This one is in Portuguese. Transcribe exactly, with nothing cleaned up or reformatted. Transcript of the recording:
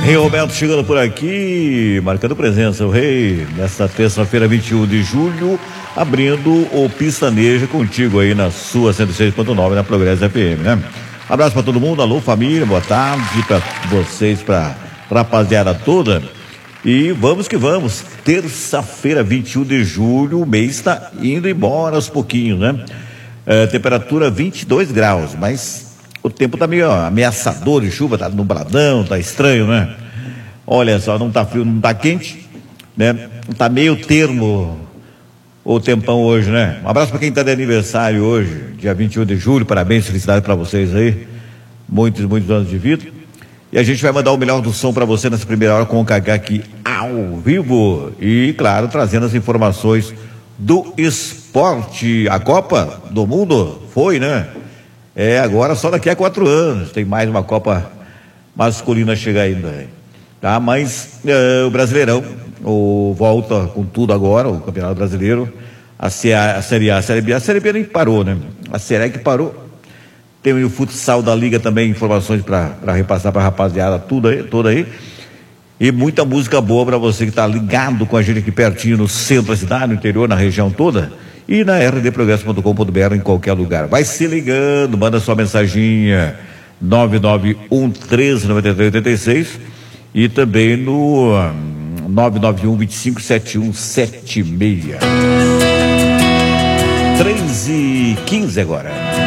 Rei Roberto chegando por aqui, marcando presença, o Rei, nesta terça-feira, vinte e um de julho, abrindo o Pistaneja contigo aí na sua cento e seis ponto nove, na Progresso F M, né? Abraço pra todo mundo, alô família, boa tarde pra vocês, pra rapaziada toda. E vamos que vamos, terça-feira, vinte e um de julho, o mês tá indo embora aos pouquinhos, né? É, temperatura vinte e dois graus, mas o tempo tá meio ó, ameaçador de chuva, tá nubladão, tá estranho, né? Olha só, não tá frio, não tá quente, né? Tá meio termo o tempão hoje, né? Um abraço para quem tá de aniversário hoje, dia vinte e um de julho, parabéns, felicidade para vocês aí, muitos, muitos anos de vida. E a gente vai mandar o melhor do som para você nessa primeira hora com o Cagá aqui ao vivo e, claro, trazendo as informações do esporte. A Copa do Mundo foi, né? É, agora só daqui a quatro anos tem mais uma Copa masculina a chegar ainda, tá? Mas é, o Brasileirão o, volta com tudo agora, o Campeonato Brasileiro, a, C A, a Série A, a Série B, a Série B nem parou, né? A Série A que parou. Tem o futsal da Liga também, informações para repassar para a rapaziada, tudo aí, toda aí. E muita música boa para você que está ligado com a gente aqui pertinho no centro da cidade, no interior, na região toda. E na r d progresso ponto com ponto b r em qualquer lugar. Vai se ligando, manda sua mensaginha nove nove um três nove três oito seis e também no um, nove nove um dois cinco sete um sete seis. três e quinze agora.